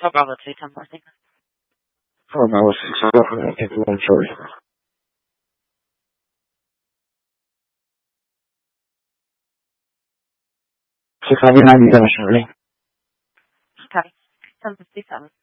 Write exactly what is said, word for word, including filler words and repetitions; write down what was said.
four Bravo two, ten four six. four Bravo six, I'll go for that. Take one Charlie. six five nine, you got a Charlie. Okay, ten fifty-seven.